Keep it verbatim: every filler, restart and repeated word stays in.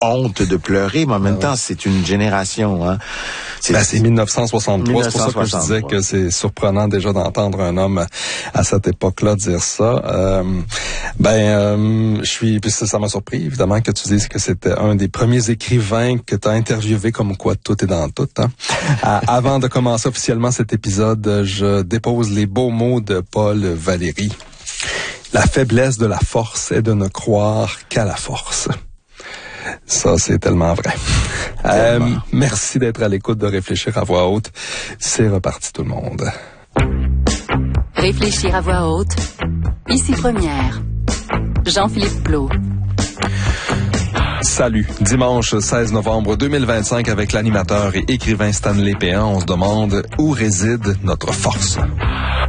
honte de pleurer, mais en même ah, temps, c'est une génération. Hein. C'est, ben, c'est dix-neuf cent soixante-trois, c'est pour ça que je disais que c'est surprenant déjà d'entendre un homme à cette époque-là dire ça. Euh, ben, euh, je suis, puis ça, ça m'a surpris, évidemment, que tu dises que c'était un des premiers écrivains que tu as interviewé, comme quoi tout est dans tout. Hein. Avant de commencer officiellement cet épisode, je dépose les beaux mots de Paul Valéry. La faiblesse de la force est de ne croire qu'à la force. Ça, c'est tellement vrai. Euh, merci d'être à l'écoute de Réfléchir à voix haute. C'est reparti tout le monde. Réfléchir à voix haute. Ici Première. Jean-Philippe Plot. Salut. Dimanche seize novembre deux mille vingt-cinq, avec l'animateur et écrivain Stanley Péan, on se demande où réside notre force.